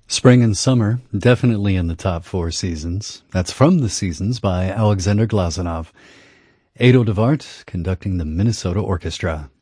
Spring and Summer, definitely in the top four seasons. That's from the Seasons by Alexander Glazunov. Ado Devart conducting the Minnesota Orchestra.